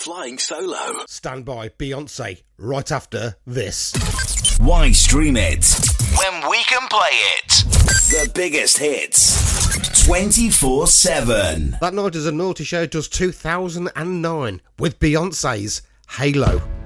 flying solo. Stand by, Beyonce, right after this. Why stream it when we can play it? The biggest hits, 24/7. That Night is a Naughty Show does 2009 with Beyonce's Halo.